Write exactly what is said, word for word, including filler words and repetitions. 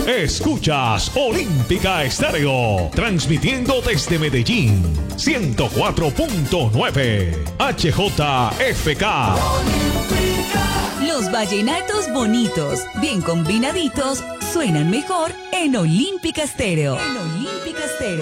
Escuchas Olímpica Estéreo, transmitiendo desde Medellín, ciento cuatro punto nueve H J F K. Los vallenatos bonitos, bien combinaditos, suenan mejor en Olímpica Estéreo. En Olímpica